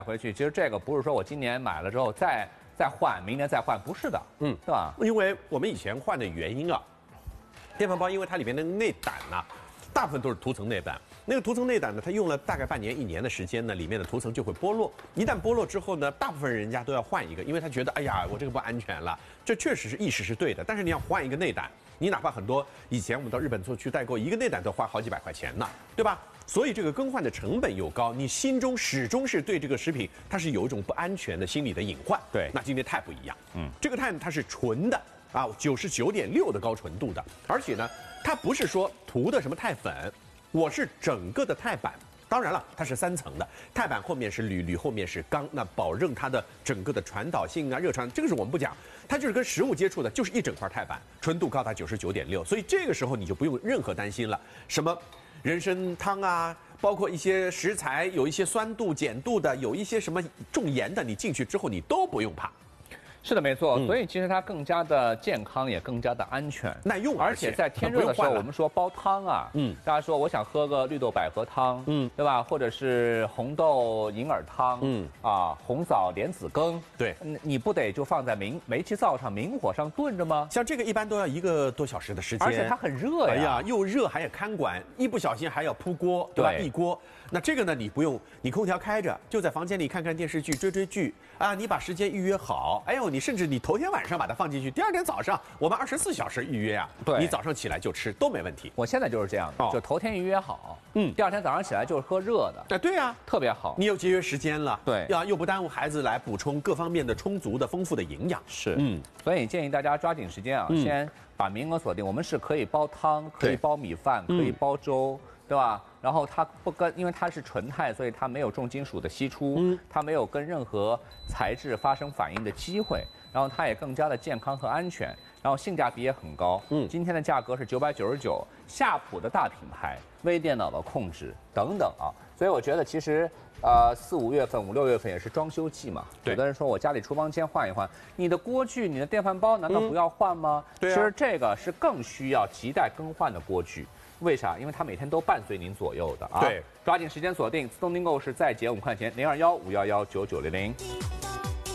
回去。其实这个不是说我今年买了之后再换，明年再换，不是的，对吧？ 因为我们以前换的原因啊，电饭煲因为它里面的内胆呐、大部分都是涂层内胆。那个涂层内胆呢，它用了大概半年、1年的时间呢，里面的涂层就会剥落。一旦剥落之后呢，大部分人家都要换一个，因为他觉得，哎呀，我这个不安全了。这确实是意识是对的，但是你要换一个内胆，你哪怕很多以前我们到日本去代购，一个内胆都花好几百块钱呢，对吧？所以这个更换的成本又高，你心中始终是对这个食品它是有一种不安全的心理的隐患。 对， 那今天钛不一样，这个钛它是纯的啊，99.6的高纯度的，而且呢，它不是说涂的什么钛粉。我是整个的钛板，当然了，它是3层的，钛板后面是铝后面是钢，那保证它的整个的传导性啊、热传，这个是我们不讲，它就是跟食物接触的，就是一整块钛板，纯度高达99.6，所以这个时候你就不用任何担心了，什么人参汤啊，包括一些食材有一些酸度、碱度的，有一些什么重盐的，你进去之后你都不用怕。 是的，没错。所以其实它更加的健康，也更加的安全、 耐用， 而且在天热的时候，我们说煲汤啊，大家说我想喝个绿豆百合汤，对吧？或者是红豆银耳汤，红枣莲子羹， 对， 你不得就放在煤气灶上明火上炖着吗？ 像这个一般都要1个多小时的时间， 而且它很热呀， 哎呀，又热还要看管，一不小心还要铺锅，对吧？一锅。那这个呢，你不用，你空调开着，就在房间里看看电视剧、追剧啊。你把时间预约好，哎呦，你甚至你头天晚上把它放进去，第2天早上我们24小时预约啊， 对， 你早上起来就吃都没问题。 我现在就是这样的，就头天预约好，第2天早上起来就是喝热的。 对呀， 特别好， 你又节约时间了， 对， 又不耽误孩子来补充各方面的充足的、丰富的营养。 是，所以建议大家抓紧时间啊，先把名额锁定。我们是可以煲汤，可以煲米饭，可以煲粥。对吧？然后它不跟，因为它是纯钛，所以它没有重金属的析出，它没有跟任何材质发生反应的机会，然后它也更加的健康和安全，然后性价比也很高。今天的价格是999，夏普的大品牌，微电脑的控制等等啊，所以我觉得其实4、5月份、5、6月份也是装修季嘛。有的人说我家里厨房间换一换，你的锅具、你的电饭煲难道不要换吗？ 对啊， 其实这个是更需要亟待更换的锅具。为啥？因为它每天都伴随您左右的啊！ 对， 抓紧时间锁定，自动订购是再减5块钱，021-511-9900。